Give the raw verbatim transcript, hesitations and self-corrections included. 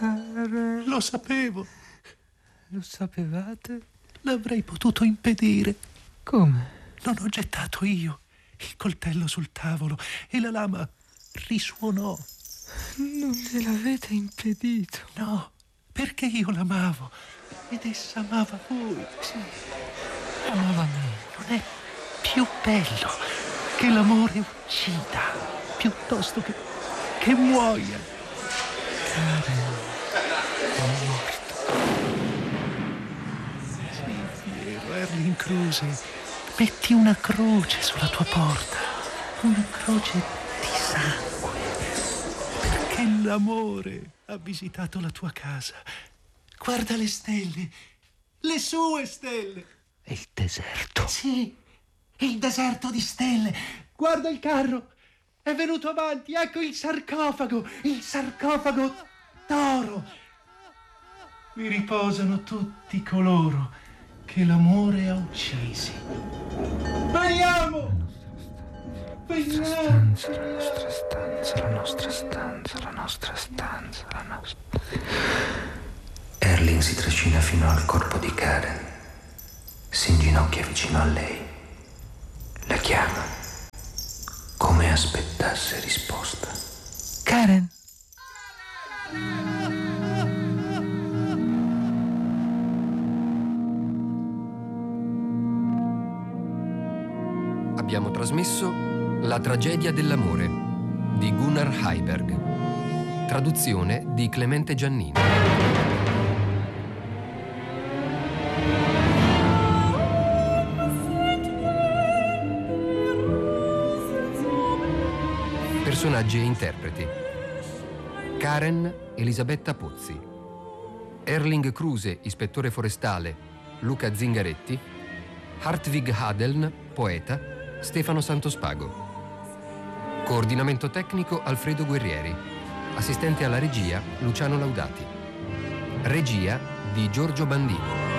Karen. Lo sapevo. Lo sapevate? L'avrei potuto impedire. Come? Non ho gettato io il coltello sul tavolo e la lama risuonò. Non gliel'avete impedito? No, perché io l'amavo ed essa amava voi. Sì, amava me. Non è più bello che l'amore uccida piuttosto che, che muoia. Karen è morta. Sì, Piero, Erling Kruse, metti una croce sulla tua porta, una croce di sangue, perché l'amore ha visitato la tua casa. Guarda le stelle, le sue stelle. E il deserto. Sì, il deserto di stelle. Guarda il carro, è venuto avanti, ecco il sarcofago, il sarcofago d'oro. Vi riposano tutti coloro che l'amore ha uccisi. Veniamo! Veniamo! La nostra stanza, la nostra stanza, la nostra stanza, la nostra... Erling si trascina fino al corpo di Karen. Si inginocchia vicino a lei. La chiama, come aspettasse risposta. Karen! Abbiamo trasmesso La tragedia dell'amore di Gunnar Heiberg, traduzione di Clemente Giannini. Personaggi e interpreti: Karen Elisabetta Pozzi, Erling Kruse, ispettore forestale, Luca Zingaretti, Hartwig Hadeln, poeta, Stefano Santospago. Coordinamento tecnico Alfredo Guerrieri. Assistente alla regia Luciano Laudati. Regia di Giorgio Bandini.